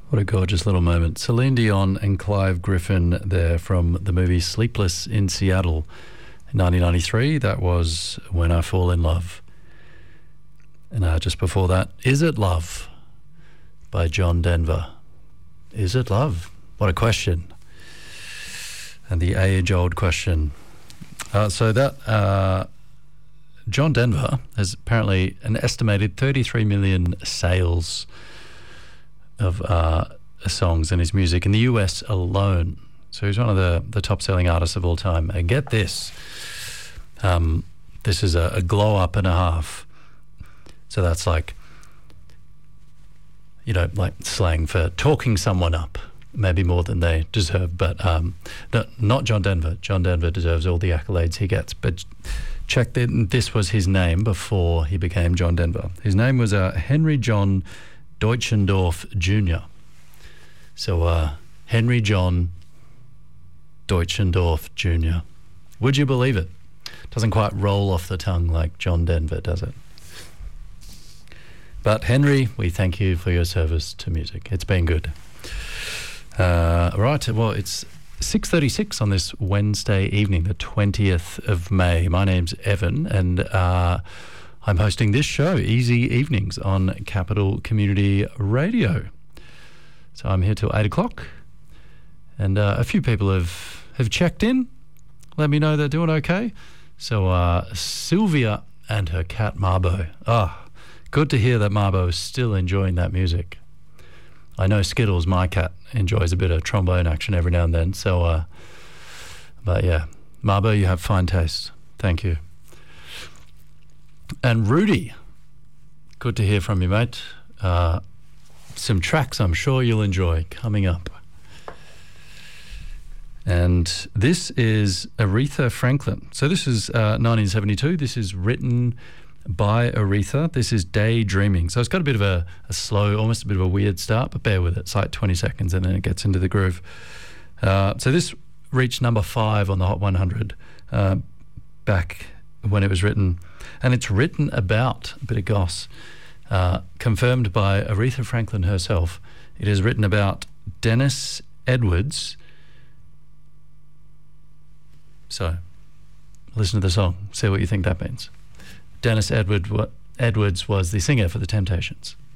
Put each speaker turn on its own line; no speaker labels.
What a gorgeous little moment. Celine Dion and Clive Griffin there from the movie Sleepless in Seattle in 1993. That was When I Fall in Love. And just before that, Is It Love by John Denver. Is it love? What a question. And the age-old question. So that John Denver has apparently an estimated 33 million sales of songs and his music in the US alone. So he's one of the top-selling artists of all time. And get this. This is a glow-up and a half. So that's like, like slang for talking someone up, maybe more than they deserve. But not John Denver. John Denver deserves all the accolades he gets. But check that this was his name before he became John Denver. His name was Henry John Deutschendorf Jr. So Henry John Deutschendorf Jr. Would you believe it? Doesn't quite roll off the tongue like John Denver, does it? But Henry, we thank you for your service to music. It's been good. Right, well, it's 6:36 on this Wednesday evening, the 20th of May. My name's Evan, and I'm hosting this show, Easy Evenings, on Capital Community Radio. So I'm here till 8 o'clock, and a few people have checked in, let me know they're doing okay. So Sylvia and her cat Marbo. Good to hear that Marbo is still enjoying that music. I know Skittles, my cat, enjoys a bit of trombone action every now and then. So, but yeah, Marbo, you have fine taste. Thank you. And Rudy, good to hear from you, mate. Some tracks I'm sure you'll enjoy coming up. And this is Aretha Franklin. So this is 1972. This is written by Aretha. This is Daydreaming. So it's got a bit of a slow, almost a bit of a weird start, but bear with it. It's like 20 seconds and then it gets into the groove. So this reached number 5 on the Hot 100 back when it was written. And it's written about, a bit of goss, confirmed by Aretha Franklin herself. It is written about Dennis Edwards. So listen to the song, see what you think that means. Dennis Edwards was the singer for The Temptations.